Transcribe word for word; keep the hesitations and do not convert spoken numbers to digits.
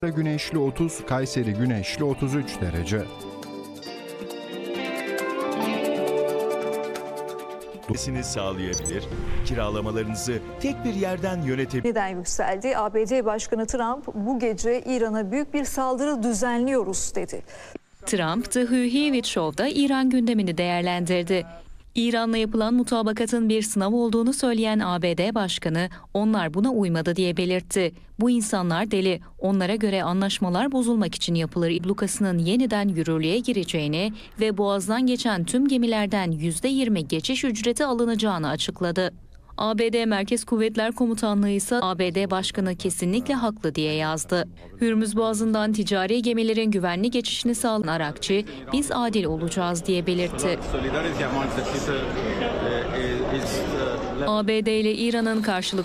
Güneşli otuz, Kayseri güneşli otuz üç derece. Sini sağlayabilir, kiralamalarınızı tek bir yerden yönetebilir. Neden yükseldi? A B D Başkanı Trump bu gece İran'a büyük bir saldırı düzenliyoruz dedi. Trump, The Hugh Hewitt Show'da İran gündemini değerlendirdi. İran'la yapılan mutabakatın bir sınav olduğunu söyleyen A B D Başkanı, onlar buna uymadı diye belirtti. Bu insanlar deli, onlara göre anlaşmalar bozulmak için yapılır iblukasının yeniden yürürlüğe gireceğini ve Boğaz'dan geçen tüm gemilerden yüzde yirmi geçiş ücreti alınacağını açıkladı. A B D Merkez Kuvvetler Komutanlığı ise A B D Başkanı kesinlikle haklı diye yazdı. Hürmüz Boğazı'ndan ticari gemilerin güvenli geçişini sağlayan Arakçı, biz adil olacağız diye belirtti. A B D ile İran'ın karşılıklı